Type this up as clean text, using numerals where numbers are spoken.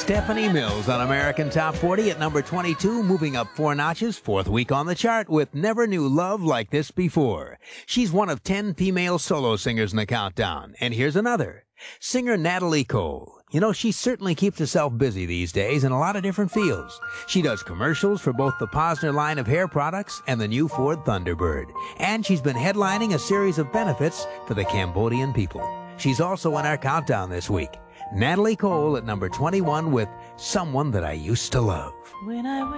Stephanie Mills on American Top 40 at number 22, moving up 4 notches, 4th week on the chart with Never Knew Love Like This Before. She's one of 10 female solo singers in the countdown. And here's another. Singer Natalie Cole. You know, she certainly keeps herself busy these days in a lot of different fields. She does commercials for both the Posner line of hair products and the new Ford Thunderbird. And she's been headlining a series of benefits for the Cambodian people. She's also in our countdown this week. Natalie Cole at number 21 with Someone That I Used to Love.